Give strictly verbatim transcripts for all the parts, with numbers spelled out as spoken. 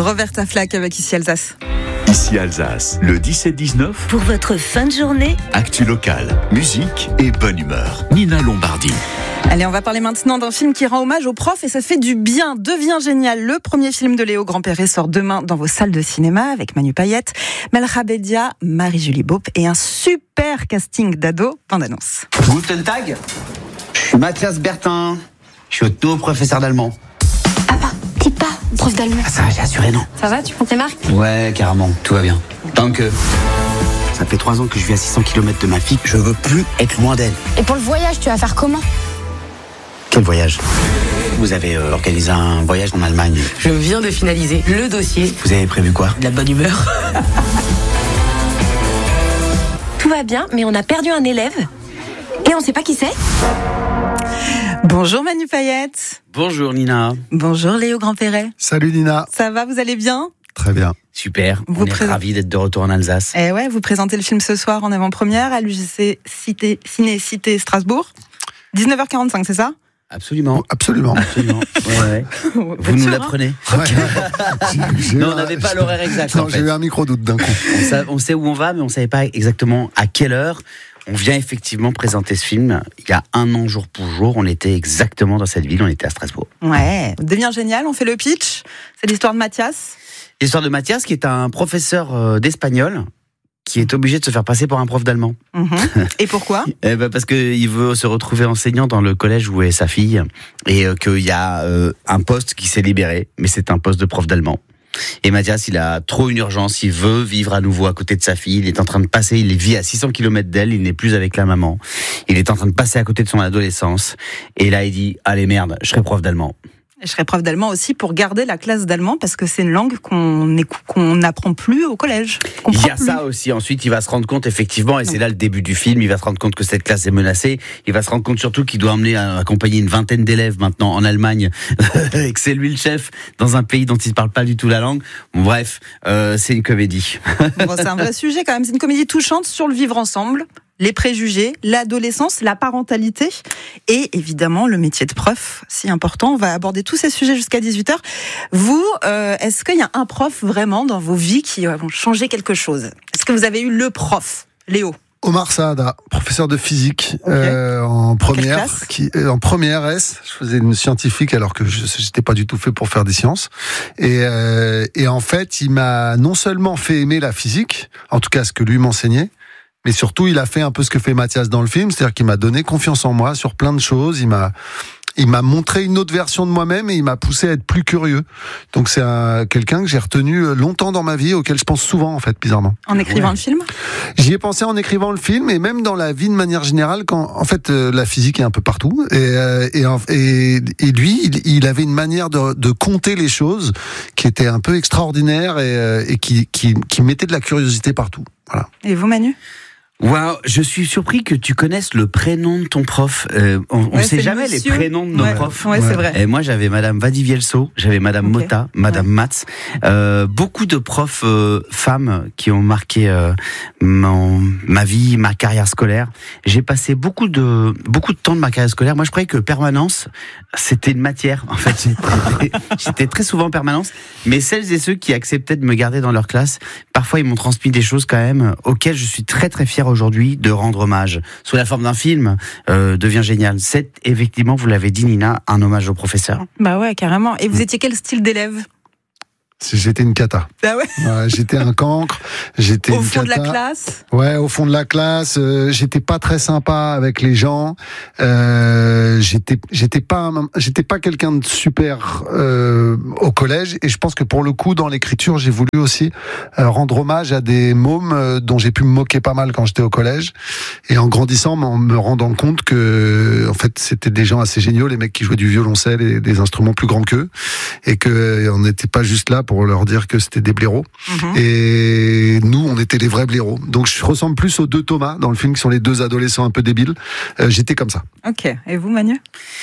Roberta Flack avec Ici Alsace. Ici Alsace, le dix-sept dix-neuf. Pour votre fin de journée, Actu locale, musique et bonne humeur. Nina Lombardi. Allez, on va parler maintenant d'un film qui rend hommage aux profs et ça fait du bien. Deviens génial. Le premier film de Léo Grand-Perret sort demain dans vos salles de cinéma avec Manu Payette, Melcha Bedia, Marie-Julie Beaup et un super casting d'ados. Bande annonce. Guten Tag. Je suis Mathias Bertin. Je suis votre nouveau professeur d'allemand. Ah bah, t'es pas prof d'allemand. Ah ça va, j'ai assuré, non. Ça va, tu prends tes marques? Ouais, carrément, tout va bien. Tant que... Ça fait trois ans que je vis à six cents kilomètres de ma fille. Je veux plus être loin d'elle. Et pour le voyage, tu vas faire comment? Quel voyage? Vous avez euh, organisé un voyage en Allemagne. Je viens de finaliser le dossier. Vous avez prévu quoi? De la bonne humeur. Tout va bien, mais on a perdu un élève. Et on sait pas qui c'est. Bonjour Manu Payette. Bonjour Nina. Bonjour Léo Grand-Perret. Salut Nina. Ça va, vous allez bien? Très bien. Super, Vous on est pré- ravis d'être de retour en Alsace. Eh ouais, vous présentez le film ce soir en avant-première à l'U G C Cité, Ciné Cité Strasbourg. dix-neuf heures quarante-cinq, c'est ça? Absolument. Absolument. Absolument. Ouais, ouais. Vous nous l'apprenez. Ouais. J'ai- j'ai Non, eu on un- n'avait pas l'horaire exact. Non, en j'ai fait. eu un micro-doute d'un coup. On, sa- on sait où on va, mais on ne savait pas exactement à quelle heure. On vient effectivement présenter ce film. Il y a un an, jour pour jour, on était exactement dans cette ville, on était à Strasbourg. Ouais, devient génial, on fait le pitch. C'est l'histoire de Mathias. L'histoire de Mathias, qui est un professeur euh, d'espagnol, qui est obligé de se faire passer pour un prof d'allemand. Mhm. Et pourquoi? Eh ben parce qu'il veut se retrouver enseignant dans le collège où est sa fille, et euh, qu'il y a euh, un poste qui s'est libéré, mais c'est un poste de prof d'allemand. Et Mathias, il a trop une urgence, il veut vivre à nouveau à côté de sa fille, il est en train de passer, il vit à six cents kilomètres d'elle, il n'est plus avec la maman, il est en train de passer à côté de son adolescence, et là il dit, allez merde, je serai prof d'allemand. Je serai prof d'allemand aussi pour garder la classe d'allemand parce que c'est une langue qu'on écou- qu'on n'apprend plus au collège. qu'on Il y prend a plus. ça aussi, ensuite il va se rendre compte effectivement, et c'est là le début du film, il va se rendre compte que cette classe est menacée, il va se rendre compte surtout qu'il doit emmener, euh, accompagner une vingtaine d'élèves maintenant en Allemagne, et que c'est lui le chef dans un pays dont il ne parle pas du tout la langue. Bon, bref, euh, c'est une comédie. Bon, c'est un vrai sujet quand même. C'est une comédie touchante sur le vivre ensemble, les préjugés, l'adolescence, la parentalité et évidemment le métier de prof, si important. On va aborder tous ces sujets jusqu'à dix-huit heures. Vous, euh, est-ce qu'il y a un prof vraiment dans vos vies qui euh, vont changer quelque chose? Est-ce que vous avez eu le prof, Léo? Omar Saada, professeur de physique Ok. euh, en première, classe qui, euh, en première S. Je faisais une scientifique alors que je n'étais pas du tout fait pour faire des sciences. Et, euh, et en fait, il m'a non seulement fait aimer la physique, en tout cas ce que lui m'enseignait, mais surtout il a fait un peu ce que fait Mathias dans le film, c'est-à-dire qu'il m'a donné confiance en moi sur plein de choses. Il m'a Il m'a montré une autre version de moi-même et il m'a poussé à être plus curieux. Donc c'est un, quelqu'un que j'ai retenu longtemps dans ma vie, auquel je pense souvent en fait, bizarrement. En écrivant Ouais. le film? J'y ai pensé en écrivant le film et même dans la vie de manière générale, quand en fait euh, la physique est un peu partout et euh, et, en- et et lui il, il avait une manière de, de compter les choses qui était un peu extraordinaire et, euh, et qui, qui qui mettait de la curiosité partout. Voilà. Et vous, Manu? Waouh, je suis surpris que tu connaisses le prénom de ton prof. Euh, on ne Ouais, sait c'est jamais monsieur. les prénoms de nos Ouais. profs. Ouais, c'est Ouais. vrai. Et moi, j'avais Madame Vadivielso, j'avais Madame Ok. Mota, Madame Ouais. Matz, euh, beaucoup de profs euh, femmes qui ont marqué euh, mon, ma vie, ma carrière scolaire. J'ai passé beaucoup de beaucoup de temps de ma carrière scolaire. Moi, je croyais que permanence, c'était une matière. En fait, j'étais, j'étais très souvent en permanence. Mais celles et ceux qui acceptaient de me garder dans leur classe, parfois, ils m'ont transmis des choses quand même auxquelles je suis très très fier aujourd'hui de rendre hommage. Sous la forme d'un film, euh, devient génial. C'est effectivement, vous l'avez dit Nina, un hommage au professeur. Bah ouais, carrément. Et vous étiez quel style d'élève? J'étais une cata. Ah ouais. Ouais, j'étais un cancre. J'étais Au une fond de la cata. classe? Ouais, au fond de la classe, euh, j'étais pas très sympa avec les gens. Euh, j'étais, j'étais pas, un- j'étais pas quelqu'un de super euh, au collège. Et je pense que pour le coup, dans l'écriture, j'ai voulu aussi euh, rendre hommage à des mômes euh, dont j'ai pu me moquer pas mal quand j'étais au collège. Et en grandissant, en me rendant compte que, en fait, c'était des gens assez géniaux, les mecs qui jouaient du violoncelle et des instruments plus grands qu'eux, et que euh, on n'était pas juste là pour leur dire que c'était des blaireaux. Mhm. Et nous, on était les vrais blaireaux. Donc je ressemble plus aux deux Thomas dans le film, qui sont les deux adolescents un peu débiles. Euh, j'étais comme ça. Ok. Et vous, Manu?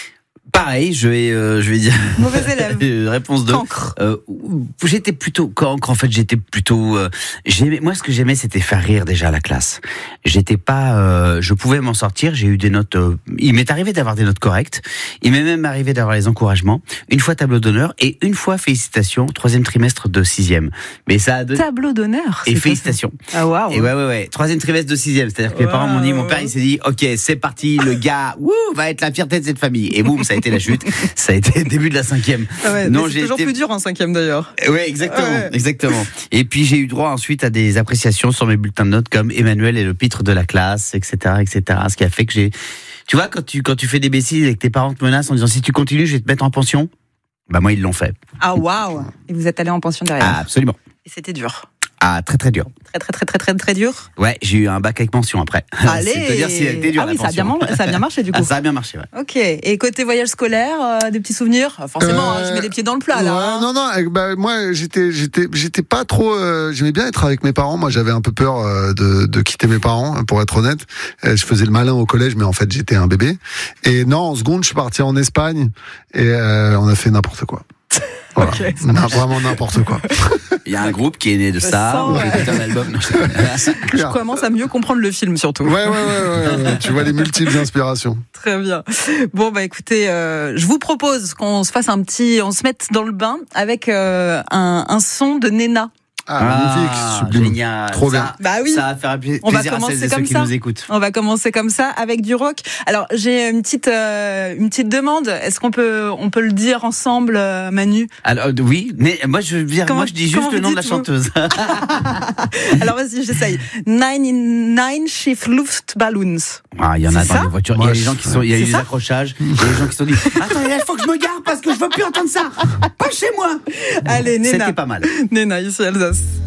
Pareil, je vais, euh, je vais dire. Mauvais élève. Réponse deux. Cancre. Euh, j'étais plutôt cancre. En fait, j'étais plutôt. Euh, j'aimais, moi, ce que j'aimais, c'était faire rire déjà la classe. J'étais pas. Euh, je pouvais m'en sortir. J'ai eu des notes. Euh, il m'est arrivé d'avoir des notes correctes. Il m'est même arrivé d'avoir les encouragements. Une fois tableau d'honneur et une fois félicitations. Troisième trimestre de sixième. Mais ça a donné. Tableau d'honneur. Et félicitations. Ah waouh. Et ouais, ouais, ouais. Troisième trimestre de sixième. C'est-à-dire que mes Wow. parents m'ont dit, mon père, il s'est dit, ok, c'est parti, le gars, wouh, va être la fierté de cette famille. Et boum, ça a été la chute. Ça a été le début de la cinquième. Ah ouais, non, mais c'est j'ai toujours été... plus dur en cinquième d'ailleurs. Ouais, exactement, Ouais. exactement. Et puis j'ai eu droit ensuite à des appréciations sur mes bulletins de notes comme Emmanuel est le pitre de la classe, et cetera, et cetera. Ce qui a fait que j'ai, tu vois, quand tu quand tu fais des bêtises et que tes parents te menacent en disant si tu continues, je vais te mettre en pension. Bah moi ils l'ont fait. Ah waouh. Et vous êtes allé en pension derrière. Ah, absolument. Et c'était dur. Ah, très très dur. Très très très très très très dur. Ouais, j'ai eu un bac avec mention après. Allez. C'est-à-dire si elle était dure Ah la oui, ça a bien, pension. man- ça a bien marché du coup. Ah, ça a bien marché, ouais. Ok. Et côté voyage scolaire, euh, des petits souvenirs. Forcément, Euh, hein, je mets les pieds dans le plat là. Ouais, hein. non, non. euh, Bah, moi, j'étais, j'étais, j'étais pas trop. Euh, j'aimais bien être avec mes parents. Moi, j'avais un peu peur euh, de, de quitter mes parents, pour être honnête. Euh, je faisais le malin au collège, mais en fait, j'étais un bébé. Et non, en seconde, je suis parti en Espagne et euh, on a fait n'importe quoi. Voilà. Ok, ça Non, vraiment n'importe quoi. Il y a un groupe qui est né de ça. sens, Où ouais. j'ai écouté un album. Non, je- Je commence à mieux comprendre le film surtout. Ouais, ouais, ouais, ouais, ouais. Tu vois les multiples inspirations. Très bien. Bon bah écoutez, euh, je vous propose qu'on se fasse un petit, on se mette dans le bain avec euh, un, un son de Nena. Ah, magnifique, sublime. Génial. Trop Ça- bien. Bah oui. Ça va faire plaisir On va à celles commencer et ceux comme qui ça. nous écoutent. On va commencer comme ça avec du rock. Alors j'ai une petite euh, une petite demande. Est-ce qu'on peut on peut le dire ensemble, euh, Manu? Alors, euh, oui, mais moi je, veux dire, Comment- moi, je dis juste comment le vous nom de la dites, vous chanteuse. Alors vas-y, j'essaye. Nine in nine Schiff Luftballons. Ah, il y en a C'est dans ça les voitures. Moi, il y a des je- gens qui sont, il y a eu C'est des ça accrochages. Il y a des gens qui se sont dit, attends, il faut que je me gare parce que je veux plus entendre ça. Pas chez moi. Allez, Nena. C'était pas mal. Nena, ici Alsace.